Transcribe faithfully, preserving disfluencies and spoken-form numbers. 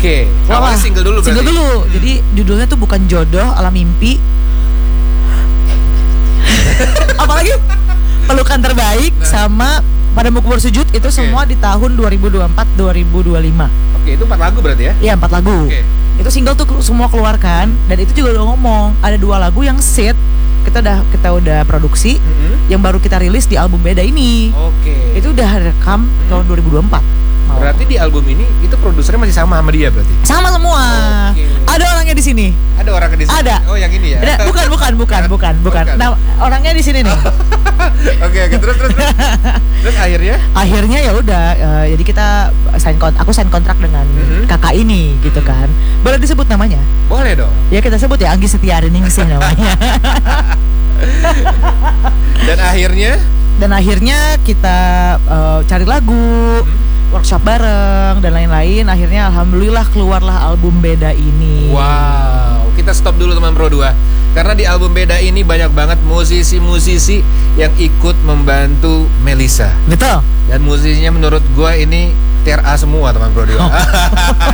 Oke. Awalnya single dulu berarti. Single dulu. Hmm. Jadi judulnya tuh Bukan Jodoh Ala Mimpi. Apalagi Pelukan Terbaik nah. sama Padamu Ku Bersujud itu okay. semua di tahun dua ribu dua puluh empat dua ribu dua puluh lima. Oke, itu empat lagu berarti ya? Iya, empat lagu. Okay. Itu single tuh semua keluarkan dan itu juga udah ngomong ada dua lagu yang set kita udah kita udah produksi mm-hmm. yang baru kita rilis di album Beda ini. Oke. Okay. Itu udah rekam mm-hmm. tahun dua ribu dua puluh empat. Oh. Berarti di album ini itu produsernya masih sama sama dia berarti? Sama semua. Okay. Ada orangnya di sini. Ada orangnya di sini. Ada. Oh, yang ini ya? Ada, bukan, bukan, bukan, bukan, bukan. Nah, orangnya di sini nih. Oke, oke, terus terus. Terus, terus akhirnya? Akhirnya ya udah, uh, jadi kita sign kontrak, aku sign kontrak dengan mm-hmm. kakak ini, gitu kan. Boleh disebut namanya? Boleh dong. Ya kita sebut ya Anggi Setiariningsih namanya. Dan akhirnya? Dan akhirnya kita uh, cari lagu. Mm-hmm. Workshop bareng dan lain-lain. Akhirnya alhamdulillah keluarlah album Beda ini. Wow, kita stop dulu teman Pro dua. Karena di album Beda ini banyak banget musisi-musisi yang ikut membantu Melisa. Betul. Dan musisinya menurut gua ini tier A semua teman Pro dua. Oh.